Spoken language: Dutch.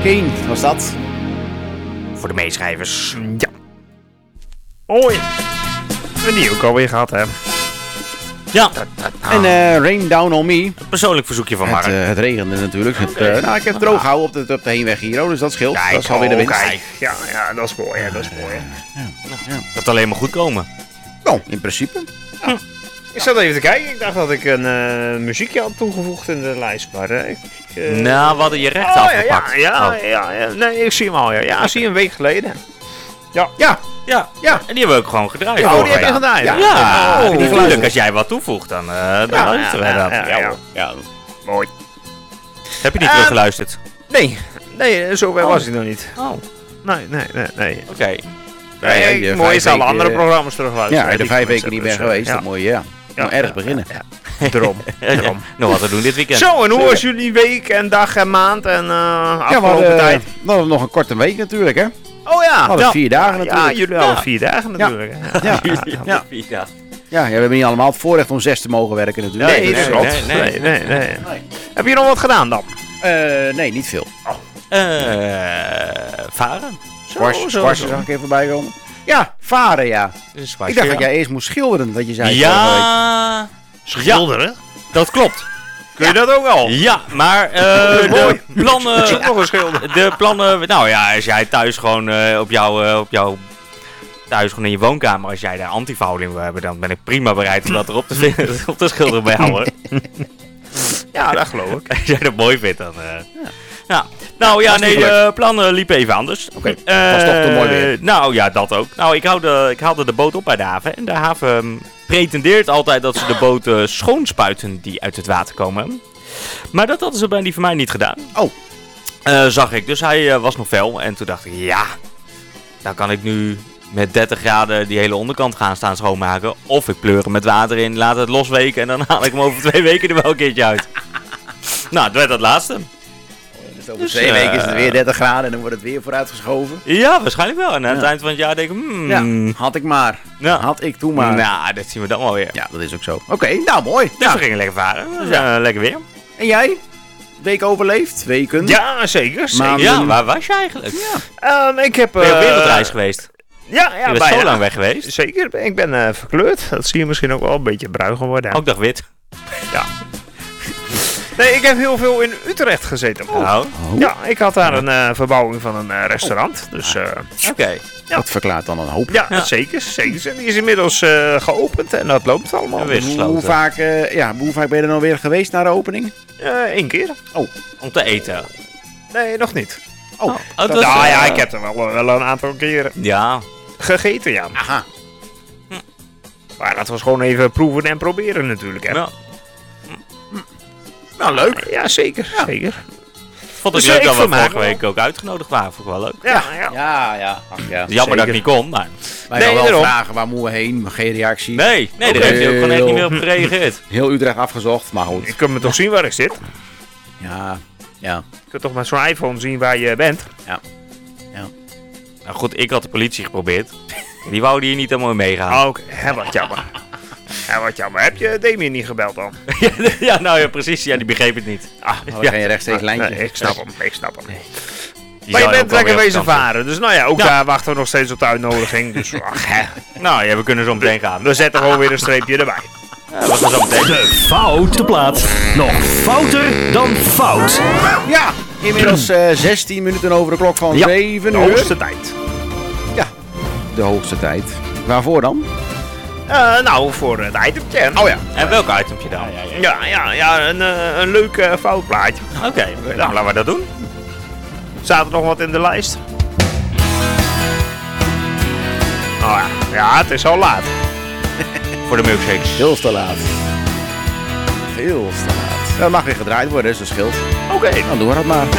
Kane was dat. Voor de meeschrijvers. Ja. Mooi. En die ook alweer gehad, hè. Ja. En Rain Down On Me. Een persoonlijk verzoekje van Mark. Het regende natuurlijk. Ik heb het droog gehouden op de heenweg hier, dus dat scheelt. Kijk, dat is alweer de winst. Kijk. Ja, dat is mooi, hè. Dat is mooi, hè. Dat alleen maar goed komen. Nou, in principe. Ik zat even te kijken. Ik dacht dat ik een muziekje had toegevoegd in de lijst. Maar Nou, we hadden je recht afgepakt. Ja. Nee, ik zie hem al. Ja, zie je een week geleden. Ja. Ja. En die hebben we ook gewoon gedraaid. Oh, die heb je gedaan. Ja. Ja, Oh, natuurlijk. Als jij wat toevoegt, dan luisteren wij dat. Ja. Mooi. Heb je niet teruggeluisterd? Nee, zover was ik nog niet. Oh, Nee. oké. Nee, mooi is alle andere programma's terugluisteren. Ja, de 5 weken niet ben geweest. Ja. Dat moet je, ja. Nou, erg beginnen. Daarom. Nog wat te doen dit weekend. Zo, en hoe was jullie week en dag en maand en afgelopen tijd? We hadden nog een korte week natuurlijk, hè. Oh ja. We hadden 4 dagen natuurlijk. Ja, jullie hadden 4 dagen natuurlijk. hè. Ja, we hebben niet allemaal het voorrecht om 6 te mogen werken natuurlijk. Nee, dat klopt. Nee. Heb je nog wat gedaan dan? Nee, niet veel. Varen? Squash zag ik even voorbij komen. Ja, varen, ja. Ik dacht dat jij eerst moest schilderen, dat je zei. Ja. Schilderen? Dat klopt. Kun je dat ook al? Ja, maar de plannen... Nog een schilder. De plannen... Nou ja, als jij thuis gewoon op jouw thuis gewoon in je woonkamer, als jij daar antivouw in wil hebben, dan ben ik prima bereid om dat erop te schilderen bij jou, hoor. Ja, dat geloof ik. Als jij dat mooi vindt, dan... Ja. Nou ja, nee, de plannen liepen even anders. Oké, was toch te mooi weer. Nou ja, dat ook. Nou, ik haalde de boot op bij de haven. En de haven pretendeert altijd dat ze de boten schoonspuiten die uit het water komen. Maar dat hadden ze bij die van mij niet gedaan. Oh. Zag ik. Dus hij was nog fel. En toen dacht ik, ja, dan kan ik nu met 30 graden die hele onderkant gaan staan schoonmaken. Of ik pleur hem met water in, laat het losweken en dan haal ik hem over 2 weken er wel een keertje uit. Nou, het werd het laatste. Dus over 2 weken is het weer 30 graden en dan wordt het weer vooruitgeschoven. Ja, waarschijnlijk wel. En aan het eind van het jaar denk ik, Had ik maar. Ja. Had ik toen maar. Nou, dat zien we dan wel weer. Ja, dat is ook zo. Oké, nou mooi. Dus we gingen lekker varen. Lekker weer. En jij? Week overleefd? Weken? Ja, zeker. Maanden. Ja, waar was je eigenlijk? Ik heb... Ben je op wereldreis geweest? Ja, Je bent zo lang weg geweest. Zeker, ik ben verkleurd. Dat zie je misschien ook wel een beetje bruin geworden. Ook dag wit. Ja. Nee, ik heb heel veel in Utrecht gezeten. Nou, Ja, ik had daar een verbouwing van een restaurant. Dus oké. Dat verklaart dan een hoop. ja, zeker. En die is inmiddels geopend en dat loopt allemaal. En weer Dus, gesloten. Hoe vaak ben je er nou weer geweest na de opening? 1 keer. Om te eten. Nee, nog niet. Oh, dat Nou is, ja, ik heb er wel een aantal keren Ja. gegeten, ja. aha. Maar dat was gewoon even proeven en proberen natuurlijk, hè. Ja. Nou, leuk. Ja, zeker. Vond het Dus, leuk ik dat we vermaak vorige week ook uitgenodigd waren. Vond ik wel leuk. Ja. Ja. Ach, ja. Jammer dat ik niet kon, maar... Wij Nee, gaan wel daarom. vragen, waar moeten we heen? Maar geen reactie. Nee, daar heeft hij ook gewoon echt niet meer op gereageerd. Heel Utrecht afgezocht, maar goed. Je kunt me toch zien waar ik zit? Ja. Je kunt toch met zo'n iPhone zien waar je bent? Nou goed, ik had de politie geprobeerd. Die wouden hier niet helemaal meegaan. Oké, wat jammer. Heb je Damien niet gebeld dan? Ja, nou ja, precies. Ja, die begreep het niet. Dan geen rechtstreeks lijntje. Nee, ik snap hem. Die Maar je zou bent ook wel lekker weer wezen op vakantie. varen. Dus nou ja, ook Ja. daar wachten we nog steeds op de uitnodiging. Dus Nou ja, we kunnen zo meteen gaan. we zetten gewoon weer een streepje erbij. Ja, we gaan zo meteen. De foute plaat. Nog fouter dan fout. Ja, inmiddels 16 minuten over de klok van 7 De uur. hoogste tijd. De hoogste tijd. Waarvoor dan? Nou, voor het itempje. Oh ja. En welk itempje dan? Ja, een leuk foutplaatje. Oké, nou laten we dat doen. Staat er nog wat in de lijst? Oh ja, het is al laat. Voor de milkshakes. Veel te laat. Veel te laat. Dat mag weer gedraaid worden, dus dat scheelt. Oké. Dan doen we dat maar.